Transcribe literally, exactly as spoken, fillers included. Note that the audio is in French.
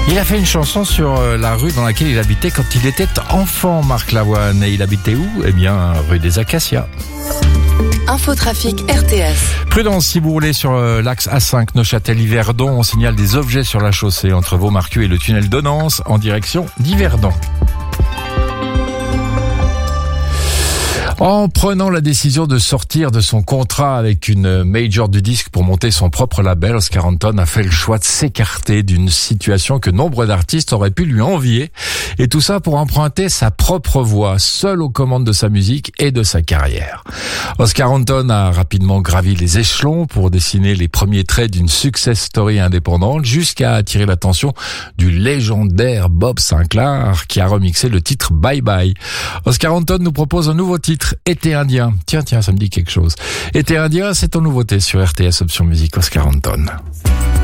Il a fait une chanson sur la rue dans laquelle il habitait quand il était enfant, Marc Lavoine. Et il habitait où? Eh bien, rue des Acacias. Infotrafic R T S. Prudence si vous roulez sur l'axe A cinq Neuchâtel-Yverdon. On signale des objets sur la chaussée entre Vaumarcus et le tunnel d'Onance en direction d'Yverdon. En prenant la décision de sortir de son contrat avec une major du disque pour monter son propre label, Oscar Anton a fait le choix de s'écarter d'une situation que nombre d'artistes auraient pu lui envier. Et tout ça pour emprunter sa propre voix, seul aux commandes de sa musique et de sa carrière. Oscar Anton a rapidement gravi les échelons pour dessiner les premiers traits d'une success story indépendante jusqu'à attirer l'attention du légendaire Bob Sinclair qui a remixé le titre Bye Bye. Oscar Anton nous propose un nouveau titre, Été indien. Tiens, tiens, ça me dit quelque chose. Été indien, c'est en nouveauté sur R T S Option Musique, Oscar Anton.